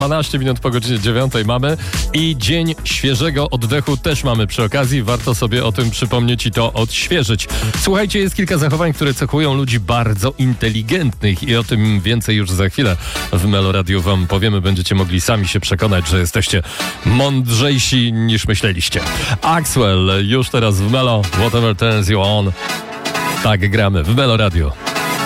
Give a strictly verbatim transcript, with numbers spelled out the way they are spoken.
dwanaście minut po godzinie dziewiątej mamy i dzień świeżego oddechu też mamy przy okazji. Warto sobie o tym przypomnieć i to odświeżyć. Słuchajcie, jest kilka zachowań, które cechują ludzi bardzo inteligentnych i o tym więcej już za chwilę w Melo Radio wam powiemy. Będziecie mogli sami się przekonać, że jesteście mądrzejsi niż myśleliście. Axwell już teraz w Melo. Whatever turns you on. Tak gramy w Melo Radio.